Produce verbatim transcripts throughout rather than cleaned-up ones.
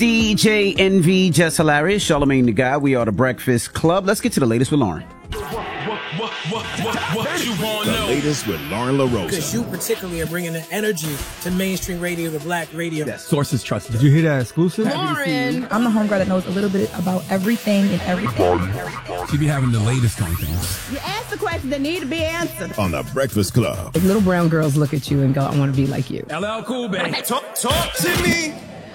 D J N V, Just Hilarious, Charlamagne the Guy. We are the Breakfast Club. Let's get to the latest with Lauren. What, what, what, what, what you want to The know? latest with Lauren LaRosa. Because you particularly are bringing the energy to mainstream radio, the black radio. Yes. Sources trusted. Did you hear that exclusive? Lauren. I'm the homegirl that knows a little bit about everything and everything. She be having the latest on things. You ask the questions that need to be answered. On the Breakfast Club. Like little brown girls look at you and go, I want to be like you. L L Cool Bay. Talk, talk to me.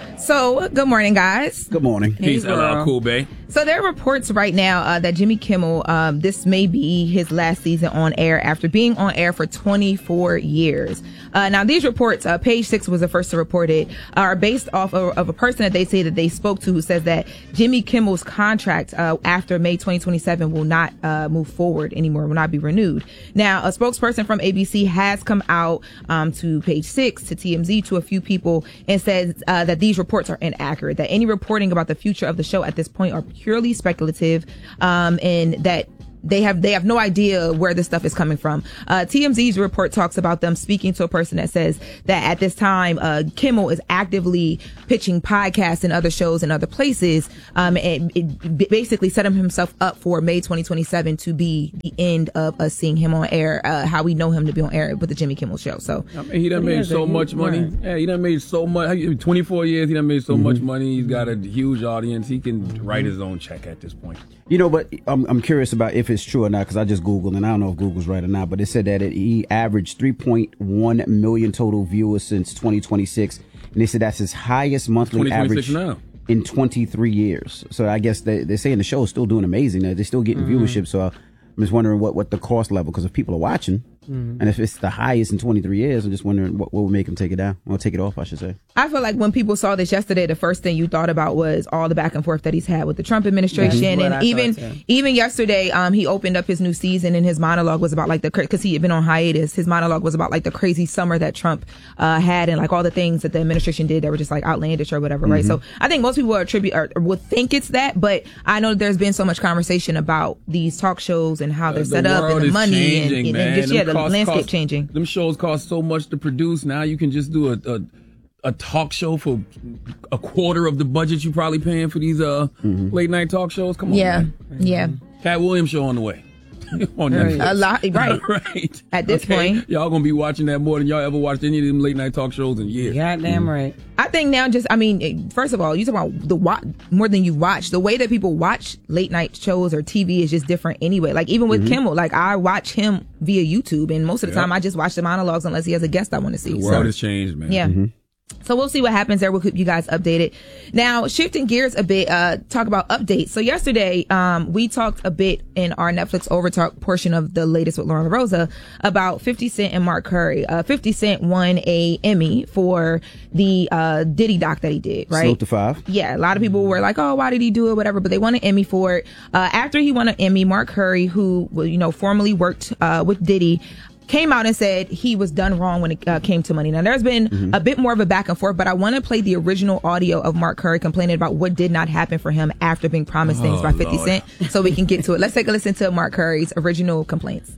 So, good morning, guys. Good morning. Peace, L L Cool Bay. So there are reports right now uh, that Jimmy Kimmel, um, this may be his last season on air after being on air for twenty-four years. Uh, now, these reports, uh, Page Six was the first to report it, are based off of, of a person that they say that they spoke to who says that Jimmy Kimmel's contract uh, after May twenty twenty-seven will not uh, move forward anymore, will not be renewed. Now, a spokesperson from A B C has come out um, to Page Six, to T M Z, to a few people, and says uh, that these reports are inaccurate, that any reporting about the future of the show at this point are purely speculative, um, and that They have they have no idea where this stuff is coming from. Uh, T M Z's report talks about them speaking to a person that says that at this time, uh, Kimmel is actively pitching podcasts and other shows in other places, um, and it basically set him himself up for May twenty twenty-seven to be the end of us seeing him on air, uh, how we know him to be on air with the Jimmy Kimmel Show. So I mean, he done made so much money. Yeah, he done made so much. twenty-four years, he done made so mm-hmm. much money. He's got a huge audience. He can write his own check at this point. You know, but I'm, I'm curious about if it's true or not, because I just Googled, and I don't know if Google's right or not, but it said that it, he averaged three point one million total viewers since twenty twenty-six, and they said that's his highest monthly average now. in twenty-three years. So I guess they, they're saying the show is still doing amazing. They're still getting mm-hmm. viewership, so I'm just wondering what, what the cost level, because if people are watching, mm-hmm. and if it's the highest in twenty-three years, I'm just wondering what, what would make him take it down, or take it off, I should say. I feel like when people saw this yesterday, the first thing you thought about was all the back and forth that he's had with the Trump administration. And even even yesterday, um, he opened up his new season, and his monologue was about like the, because he had been on hiatus, his monologue was about like the crazy summer that Trump uh, had, and like all the things that the administration did that were just like outlandish or whatever, mm-hmm. right? So I think most people are attribute or would think it's that, but I know there's been so much conversation about these talk shows and how they're uh, the set up and the money changing, and, and, and just yeah, the cost, landscape cost, changing. Them shows cost so much to produce. Now you can just do a, a a talk show for a quarter of the budget you probably paying for these uh mm-hmm. late night talk shows. Come on, yeah, man. yeah. Cat Williams show on the way. on right. A lot, right? right. At this okay. point, y'all gonna be watching that more than y'all ever watched any of them late night talk shows in years. Goddamn mm-hmm. right. I think now, just I mean, first of all, you talk about the wa- more than you watch. The way that people watch late night shows or T V is just different anyway. Like even with mm-hmm. Kimmel, like I watch him via YouTube, and most of the yep. time I just watch the monologues unless he has a guest I want to see. The world so, has changed, man. Yeah. Mm-hmm. So we'll see what happens there. We'll keep you guys updated. Now, shifting gears a bit, uh, talk about updates. So yesterday, um, we talked a bit in our Netflix Overtalk portion of the latest with Lauren LaRosa about fifty Cent and Mark Curry. Uh, fifty Cent won a Emmy for the, uh, Diddy doc that he did, right? Salute to five. Yeah. A lot of people were like, oh, why did he do it? Whatever. But they won an Emmy for it. Uh, after he won an Emmy, Mark Curry, who, you know, formerly worked, uh, with Diddy, came out and said he was done wrong when it uh, came to money. Now, there's been mm-hmm. a bit more of a back and forth, but I want to play the original audio of Mark Curry complaining about what did not happen for him after being promised oh, things by fifty Lord. Cent, so we can get to it. Let's take a listen to Mark Curry's original complaints.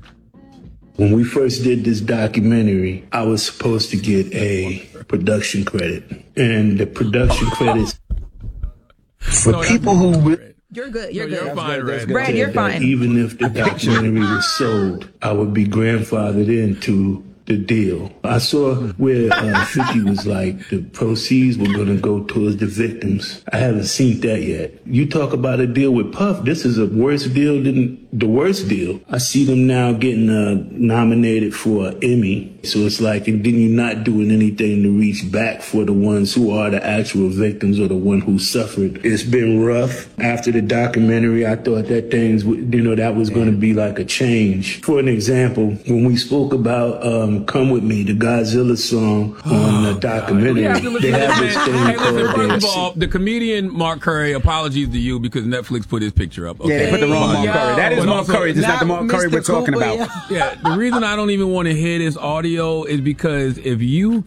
When we first did this documentary, I was supposed to get a production credit. And the production credits for no, people who... Re- You're good. You're no, good. You're fine, Red. Brad, you're fine. Even if the documentary was sold, I would be grandfathered into the deal. I saw where uh, fifty was like the proceeds were going to go towards the victims. I haven't seen that yet. You talk about a deal with Puff. This is a worse deal than the worst deal. I see them now getting uh, nominated for an Emmy. So it's like, and then you're not doing anything to reach back for the ones who are the actual victims or the one who suffered. It's been rough. After the documentary, I thought that things, you know, that was going to be like a change. For an example, when we spoke about um, Come With Me, the Godzilla song on the documentary, they have this thing hey, called... Listen, first of all, the comedian Mark Curry, apologies to you because Netflix put his picture up. Okay? Yeah, they put the wrong Mark Curry. That is Mark Curry. It's not the Mark Curry we're talking about. Yeah, the reason I don't even want to hear this audio is because if you keep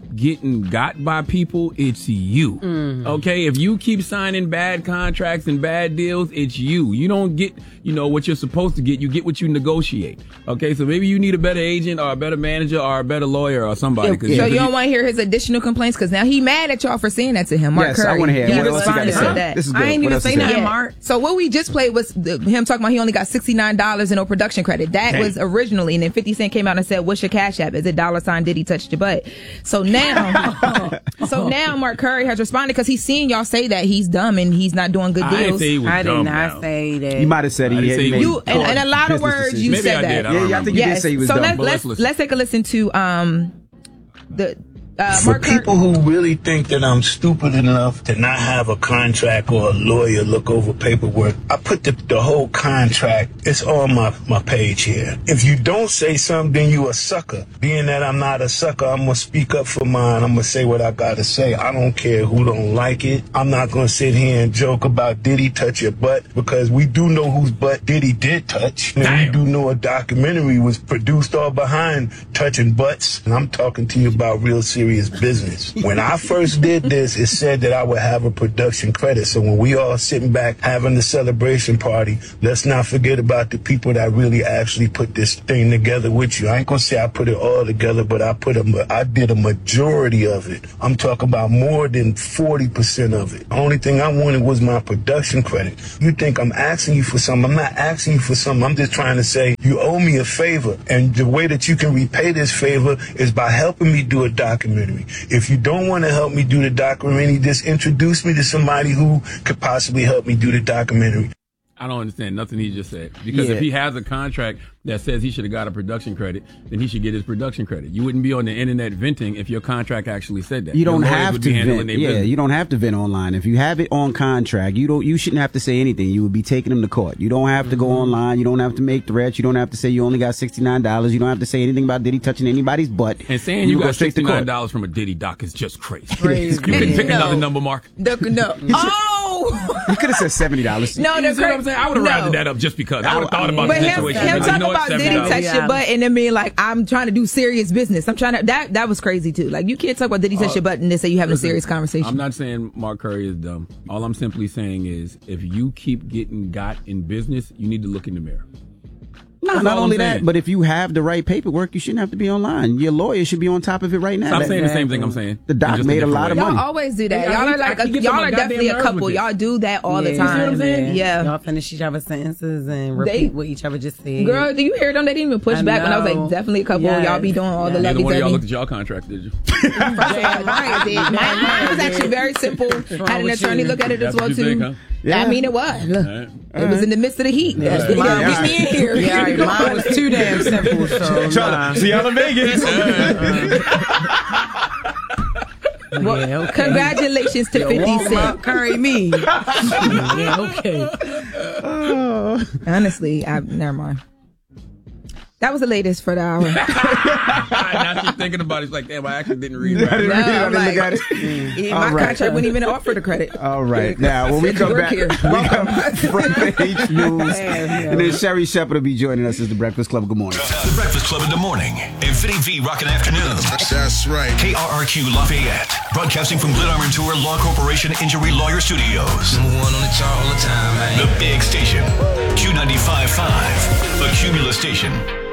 getting got by people, it's you. Mm. Okay? If you keep signing bad contracts and bad deals, it's you. You don't get, you know, what you're supposed to get. You get what you negotiate. Okay? So maybe you need a better agent or a better manager or a better lawyer or somebody. So you, you don't want to hear his additional complaints? Because now he mad at y'all for saying that to him, Mark yes, Curry. I want to hear. He What else you got to say? that. This is good. I ain't What even else say you got? nothing, Yeah. Mark. So what we just played was the, him talking about he only got sixty-nine dollars in no production credit. That Dang. was originally, and then fifty Cent came out and said, "What's your cash app? Is it dollar sign Diddy touched your butt?" So now, so now Mark Curry has responded because he's seeing y'all say that he's dumb and he's not doing good I didn't deals. say he was I did dumb, not now. say that. You might have said I he didn't had say he made was- You and, and a lot of business words decisions. you Maybe said I that. did. I don't Yeah, yeah, I remember. think you did Yes. say he was so dumb. let's but let's let's listen. let's take a listen to um the uh, For Mark Curry. people who really think that I'm stupid enough to not have a contract or a lawyer look over paperwork, I put the, the whole contract, it's on my, my page here. If you don't say something, then you a sucker. Being that I'm not a sucker, I'm going to speak up for mine. I'm going to say what I got to say. I don't care who don't like it. I'm not going to sit here and joke about Diddy touch your butt, because we do know whose butt Diddy did touch. And we do know a documentary was produced all behind touching butts. And I'm talking to you about real serious business. When I first did this, it said that I would have a production credit. So when we all sitting back having the celebration party, let's not forget about the people that really actually put this thing together with you. I ain't gonna say I put it all together, but I put a, I did a majority of it. I'm talking about more than forty percent of it. The only thing I wanted was my production credit. You think I'm asking you for something? I'm not asking you for something. I'm just trying to say you owe me a favor, and the way that you can repay this favor is by helping me do a documentary. If you don't want to help me do the documentary, just introduce me to somebody who could possibly help me do the documentary. I don't understand nothing he just said. Because Yeah. if he has a contract that says he should have got a production credit, then he should get his production credit. You wouldn't be on the internet venting if your contract actually said that. You don't Your lawyers have would to be handling vent. their Yeah, business. you don't have to vent online. If you have it on contract, you don't. You shouldn't have to say anything. You would be taking them to court. You don't have to go online. You don't have to make threats. You don't have to say you only got sixty nine dollars. You don't have to say anything about Diddy touching anybody's butt. And saying you, go got straight to sixty-nine court. dollars from a Diddy doc is just crazy. Crazy. You can pick No. another number, Mark. The, no. Oh. You could have said seventy dollars. No, You the see what cra- I'm saying? I would have no. rounded that up just because. I would have thought about But the him, situation. him But you talking know what? about Diddy seventy dollars. touch Yeah. your butt and then being like, I'm trying to do serious business. I'm trying to, that that was crazy too. Like, you can't talk about Diddy touch your butt and then say you're having Listen, a serious conversation. I'm not saying Mark Curry is dumb. All I'm simply saying is if you keep getting got in business, you need to look in the mirror. No, That's not all only I'm that, saying. but if you have the right paperwork, you shouldn't have to be online. Your lawyer should be on top of it right now. Stop That- saying the same thing I'm saying. The doc Just made a different lot way. of Y'all money. always do that. Yeah, Y'all I- are like, I a, keep getting y'all my are goddamn definitely a nerves couple. with this. Y'all do that all the Yeah, time. what I'm saying? Yeah. Y'all finish each other's sentences and They- repeat what each other just said. Girl, do you hear them? They didn't even push I back when I was know. like, definitely a couple. Yes. Y'all be doing all the Yeah. Neither lovey one of y'all dovey. looked at y'all contract, did you? Mine I did. Mine, mine was actually very simple. Had an with attorney you? look at it as That's well what you too. think, huh? Yeah. I mean, it was. Look, All right. it was in the midst of the heat. Yeah. They Mine gotta get me in here. Yeah, right. Mine was too damn simple. So nah. See y'all in Vegas. Well, Yeah, okay. Congratulations to Yo, fifty Mark Cent. Curry me. Yeah, okay. Honestly, I never mind. That was the latest for the hour. Now she's thinking about it. She's like, damn, I actually didn't read I right. didn't No, read it. I I'm didn't look like, at it. Yeah, All my right. contract wouldn't even offer the credit. All right. Now, when we Said come you work back, here. we come back from Page News. And then Sherry Shepherd will be joining us as the Breakfast Club. Good morning. The Breakfast Club in the morning. Infinity V Rockin' Afternoons. That's right. K R R Q Lafayette. Broadcasting from Glenarm Tour Law Corporation Injury Lawyer Studios. Number one on the chart all the time, man. The big station. Q ninety-five point five. The Cumulus Station.